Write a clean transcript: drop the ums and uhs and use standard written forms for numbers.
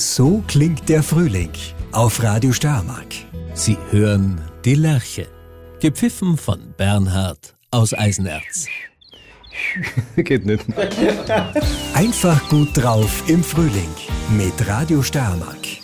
So klingt der Frühling auf Radio Steiermark. Sie hören die Lerche, gepfiffen von Bernhard aus Eisenerz. Geht nicht. Einfach gut drauf im Frühling mit Radio Steiermark.